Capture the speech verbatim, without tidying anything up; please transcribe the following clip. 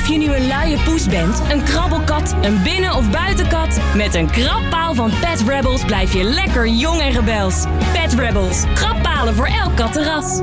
Of je nu een luie poes bent, een krabbelkat, een binnen- of buitenkat, met een krabpaal van Pet Rebels blijf je lekker jong en rebels. Pet Rebels, krabbalen voor elk kattenras.